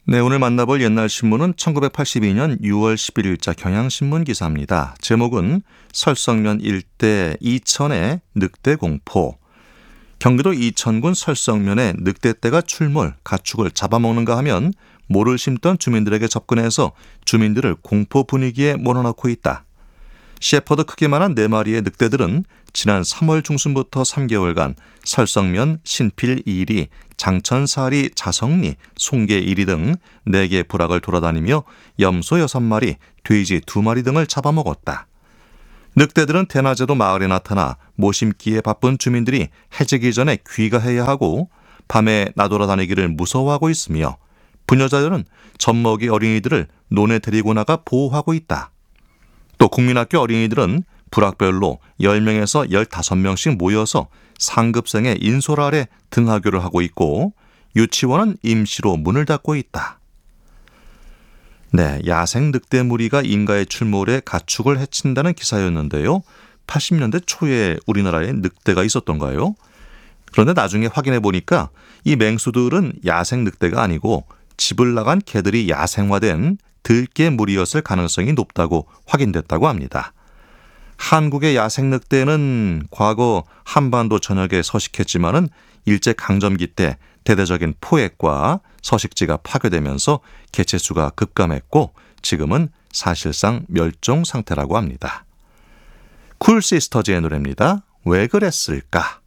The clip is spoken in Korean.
네, 오늘 만나볼 옛날 신문은 1982년 6월 11일자 경향신문 기사입니다. 제목은 설성면 일대 이천의 늑대 공포. 경기도 이천군 설성면에 늑대떼가 출몰, 가축을 잡아먹는가 하면 모를 심던 주민들에게 접근해서 주민들을 공포 분위기에 몰아넣고 있다. 셰퍼드 크기만한 4마리의 늑대들은 지난 3월 중순부터 3개월간 설성면, 신필 1리, 장천 4리, 자성리, 송계 1리 등 4개 부락을 돌아다니며 염소 6마리, 돼지 2마리 등을 잡아먹었다. 늑대들은 대낮에도 마을에 나타나 모심기에 바쁜 주민들이 해지기 전에 귀가해야 하고 밤에 나돌아다니기를 무서워하고 있으며 부녀자들은 젖먹이 어린이들을 논에 데리고 나가 보호하고 있다. 또 국민학교 어린이들은 부락별로 10명에서 15명씩 모여서 상급생의 인솔 아래 등하교를 하고 있고 유치원은 임시로 문을 닫고 있다. 네, 야생 늑대 무리가 인가에 출몰해 가축을 해친다는 기사였는데요. 80년대 초에 우리나라에 늑대가 있었던가요? 그런데 나중에 확인해 보니까 이 맹수들은 야생 늑대가 아니고 집을 나간 개들이 야생화된 들개 무리였을 가능성이 높다고 확인됐다고 합니다. 한국의 야생 늑대는 과거 한반도 전역에 서식했지만은 일제강점기 때 대대적인 포획과 서식지가 파괴되면서 개체수가 급감했고 지금은 사실상 멸종 상태라고 합니다. 쿨시스터즈의 노래입니다. 왜 그랬을까?